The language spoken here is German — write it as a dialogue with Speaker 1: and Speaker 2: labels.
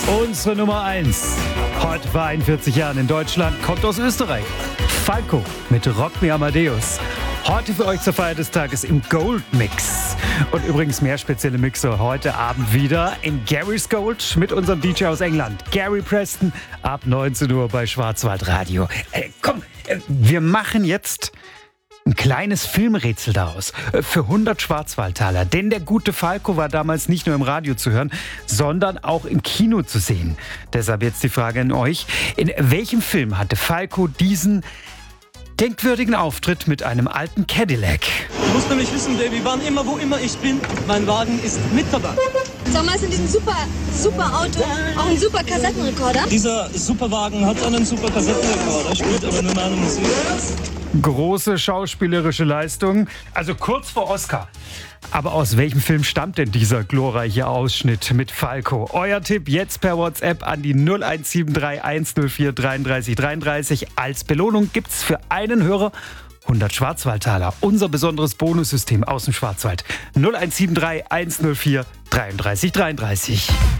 Speaker 1: Unsere Nummer 1. Heute vor 41 Jahren in Deutschland, kommt aus Österreich. Falco mit Rock Me Amadeus. Heute für euch zur Feier des Tages im Gold Mix. Und übrigens mehr spezielle Mixe heute Abend wieder in Gary's Gold mit unserem DJ aus England, Gary Preston, ab 19 Uhr bei Schwarzwaldradio. Wir machen jetzt ein kleines Filmrätsel daraus für 100 Schwarzwaldtaler. Denn der gute Falco war damals nicht nur im Radio zu hören, sondern auch im Kino zu sehen. Deshalb jetzt die Frage an euch. In welchem Film hatte Falco diesen denkwürdigen Auftritt mit einem alten Cadillac?
Speaker 2: Du musst nämlich wissen, Davy, wann immer, wo immer ich bin, mein Wagen ist mit dabei.
Speaker 3: Sag mal, ist in diesem super Auto auch ein super Kassettenrekorder?
Speaker 2: Dieser Superwagen hat einen super Kassettenrekorder, spielt aber nur meine Musik.
Speaker 1: Große schauspielerische Leistung, also kurz vor Oscar. Aber aus welchem Film stammt denn dieser glorreiche Ausschnitt mit Falco? Euer Tipp jetzt per WhatsApp an die 0173 104 33 33. Als Belohnung gibt's für einen Hörer 100 Schwarzwaldtaler. Unser besonderes Bonussystem aus dem Schwarzwald. 0173 104 33 33.